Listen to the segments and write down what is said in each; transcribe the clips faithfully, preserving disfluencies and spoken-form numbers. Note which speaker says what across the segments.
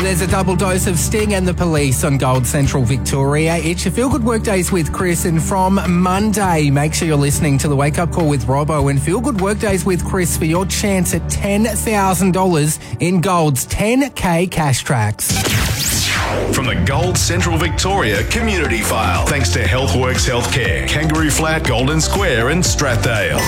Speaker 1: there's a double dose of Sting and the Police on Gold Central Victoria. It's your Feel Good Workdays with Chris, and from Monday, make sure you're listening to the Wake Up Call with Robbo and Feel Good Workdays with Chris for your chance at ten thousand dollars in Gold's ten K cash tracks.
Speaker 2: From the Gold Central Victoria Community File, thanks to Healthworks Healthcare, Kangaroo Flat, Golden Square and Strathdale.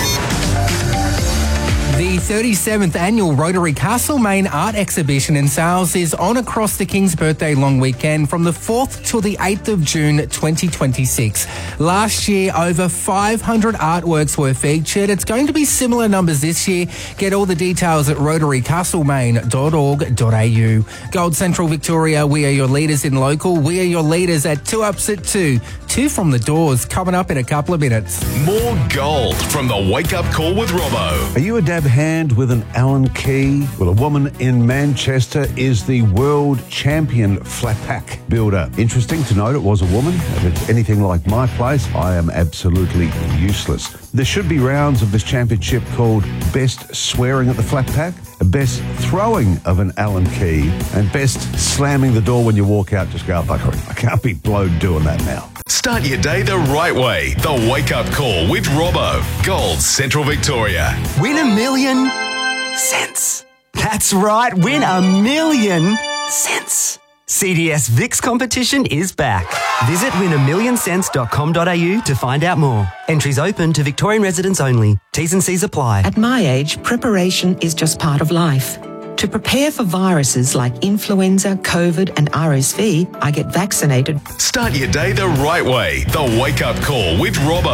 Speaker 1: The thirty-seventh annual Rotary Castlemaine Art Exhibition and Sales is on across the King's Birthday long weekend from the fourth till the eighth of June twenty twenty-six. Last year, over five hundred artworks were featured. It's going to be similar numbers this year. Get all the details at rotary castlemaine dot org dot a u. Gold Central Victoria, we are your leaders in local. We are your leaders at Two Ups at Two. Two from the Doors, coming up in a couple of minutes.
Speaker 2: More gold from the Wake Up Call with Robbo.
Speaker 3: Are you a dab hand with an Allen key? Well, a woman in Manchester is the world champion flat pack builder. Interesting to note it was a woman. If it's anything like my place, I am absolutely useless. There should be rounds of this championship called Best Swearing at the Flat Pack, Best Throwing of an Allen Key, and Best Slamming the door when you walk out. Just go, oh, bugger it. I can't be blowed doing that now.
Speaker 2: Start your day the right way. The Wake Up Call with Robbo. Gold Central Victoria.
Speaker 4: Win a million cents. That's right, win a million cents. C D S Vicks competition is back. Visit win a million cents dot com dot a u to find out more. Entries open to Victorian residents only. T's and C's apply.
Speaker 5: At my age, preparation is just part of life. To prepare for viruses like influenza, COVID and R S V, I get vaccinated.
Speaker 2: Start your day the right way. The Wake Up Call with Robbo.